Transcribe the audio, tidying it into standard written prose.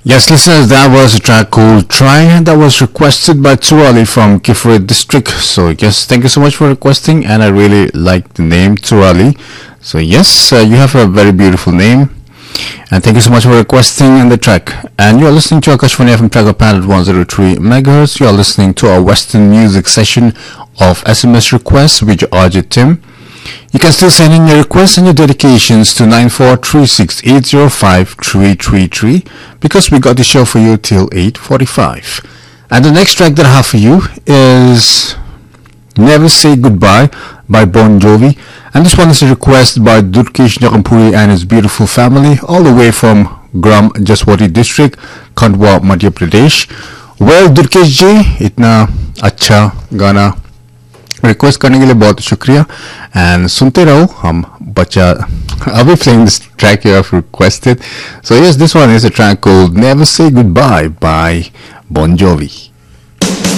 Yes, listeners, that was a track called Try, and that was requested by Turali from Kifre district. So, yes, thank you so much for requesting, and I really like the name Turali. So, yes, you have a very beautiful name, and thank you so much for requesting and the track. And you are listening to Akashvani FM Tracker Planet 103 MHz. You are listening to our Western music session of SMS requests with RJ Tim. You can still send in your requests and your dedications to 9436805333 because we got the show for you till 8:45. And the next track that I have for you is Never Say Goodbye by Bon Jovi. And this one is a request by Durkesh Nakampuri and his beautiful family all the way from Gram Jaswati district, Khandwa, Madhya Pradesh. Well, Durkesh ji, इतना अच्छा गाना request करने के लिए बहुत शुक्रिया and सुनते रहो हम बच्चा अभी playing this track you have requested. So yes, this one is a track called Never Say Goodbye by Bon Jovi.